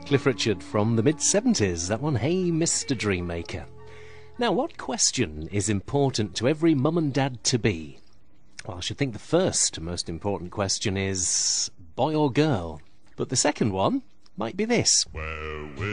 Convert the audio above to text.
Cliff Richard from the mid-70s. That one, Hey Mr. Dreammaker. Now, what question is important to every mum and dad to be? Well, I should think the first most important question is boy or girl. But the second one might be this.